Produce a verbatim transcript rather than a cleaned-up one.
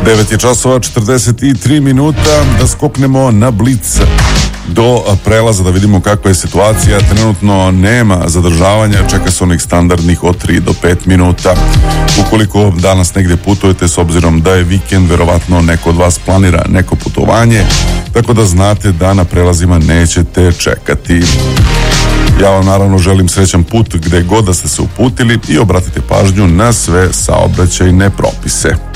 devet je časova četrdeset tri minuta, da skoknemo na Blic do prelaza da vidimo kakva je situacija. Trenutno nema zadržavanja, čeka se onih standardnih od tri do pet minuta. Ukoliko danas negde putujete, s obzirom da je vikend, verovatno neko od vas planira neko putovanje, tako da znate da na prelazima nećete čekati. Ja vam naravno želim srećan put gde god da ste se uputili i obratite pažnju na sve saobraćajne propise.